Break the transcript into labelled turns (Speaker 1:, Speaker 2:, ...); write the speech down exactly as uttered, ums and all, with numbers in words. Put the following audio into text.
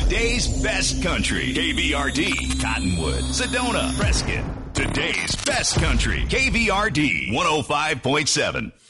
Speaker 1: Today's best country. K V R D, Cottonwood, Sedona, Prescott. Today's best country. K V R D one oh five point seven.